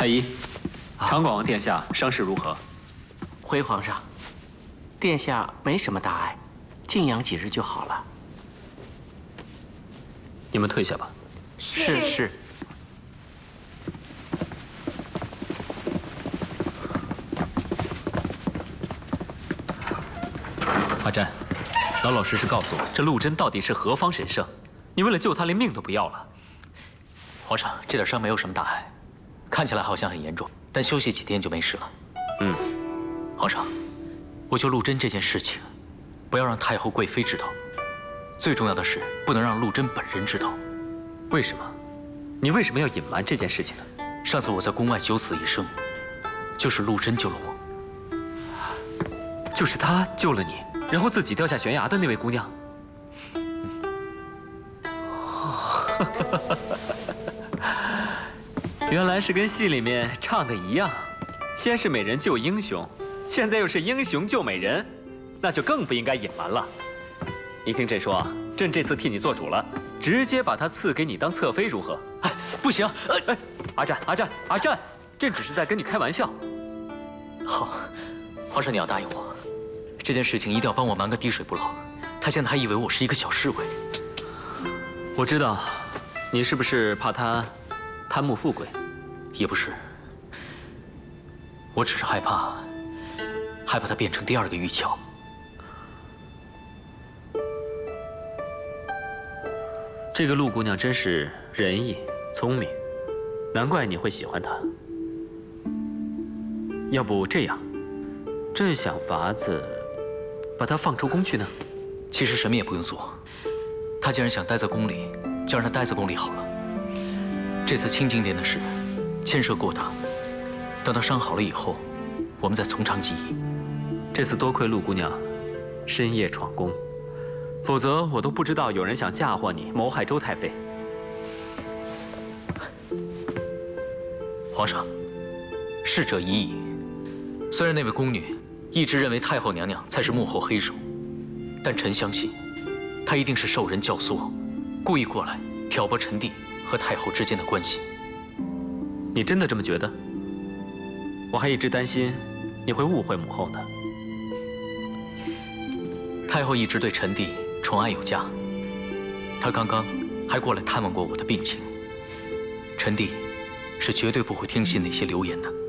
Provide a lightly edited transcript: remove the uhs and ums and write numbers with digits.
太医，长广王殿下伤势如何？ 回皇上，殿下没什么大碍，静养几日就好了。 你们退下吧。 是。 阿占，老老实实告诉我，这陆贞到底是何方神圣？你为了救他，连命都不要了。 皇上，这点伤没有什么大碍，看起来好像很严重，但休息几天就没事了。皇上，我救陆贞这件事情，不要让太后、贵妃知道。最重要的是，不能让陆贞本人知道。 为什么？你为什么要隐瞒这件事情呢？ 上次我在宫外九死一生，就是陆贞救了我。 就是他救了你，然后自己掉下悬崖的那位姑娘。原来是跟戏里面唱的一样，先是美人救英雄，现在又是英雄救美人，那就更不应该隐瞒了。你听朕说，朕这次替你做主了，直接把她赐给你当侧妃，如何？ 哎，不行！ 阿占，朕只是在跟你开玩笑。 好，皇上你要答应我，这件事情一定要帮我瞒个滴水不漏。他现在还以为我是一个小侍卫。 我知道，你是不是怕他贪慕富贵？ 也不是，我只是害怕他变成第二个玉桥。 这个陆姑娘真是仁义聪明，难怪你会喜欢她。要不这样，朕想法子把她放出宫去呢？ 其实什么也不用做，她既然想待在宫里，就让她待在宫里好了。这次清静殿的事，牵涉过她，等她伤好了以后，我们再从长计议。 这次多亏陆姑娘深夜闯宫，否则我都不知道有人想嫁祸你，谋害周太妃。 皇上，逝者已矣。虽然那位宫女一直认为太后娘娘才是幕后黑手，但臣相信，她一定是受人教唆，故意过来挑拨臣弟和太后之间的关系。 你真的这么觉得？我还一直担心你会误会母后呢。 太后一直对臣弟宠爱有加，她刚刚还过来探望过我的病情。臣弟是绝对不会听信那些流言的。